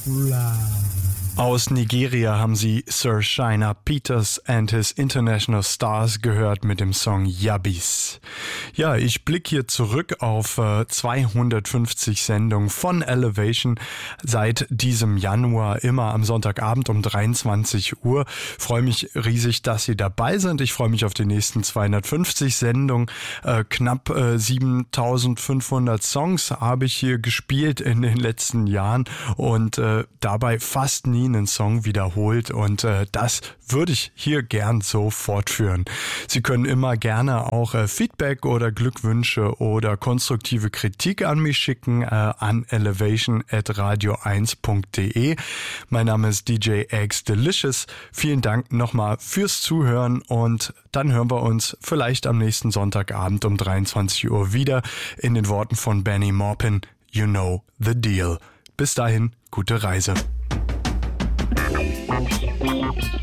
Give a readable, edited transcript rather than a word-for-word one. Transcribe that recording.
Aus Nigeria haben Sie Sir Shina Peters and his International Stars gehört mit dem Song Yabis. Ja, ich blicke hier zurück auf 250 Sendungen von Elevation seit diesem Januar, immer am Sonntagabend um 23 Uhr. Freue mich riesig, dass Sie dabei sind. Ich freue mich auf die nächsten 250 Sendungen. Knapp 7500 Songs habe ich hier gespielt in den letzten Jahren und dabei fast nie einen Song wiederholt und das würde ich hier gern so fortführen. Sie können immer gerne auch Feedback oder Glückwünsche oder konstruktive Kritik an mich schicken an elevation@radio1.de. Mein Name ist DJ Eggs Delicious. Vielen Dank nochmal fürs Zuhören und dann hören wir uns vielleicht am nächsten Sonntagabend um 23 Uhr wieder in den Worten von Benny Maupin. You know the deal. Bis dahin, gute Reise. Thank you.